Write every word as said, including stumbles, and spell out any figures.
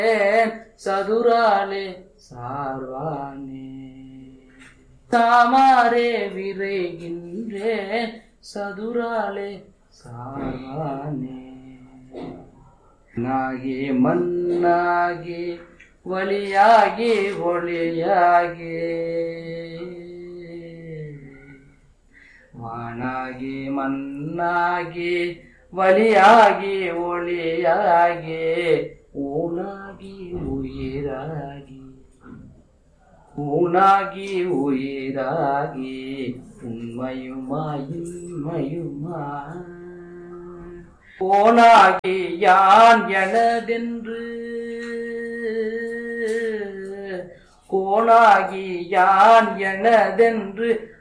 சதுராலே சார்வானே தாமாரே விரைகின்றேன் சதுராலே சார்வானே நாகி மண்ணாகி வலியாகி ஒளியாகி வானாகி மண்ணாகி வலியாகி ஒளியாகி ஊனாகி உயிராகி ஊனாகி உயிராகி உண்மையுமாயுமையுமா போனாகி யான் எனதென்று கோனாகி யான் எனதென்று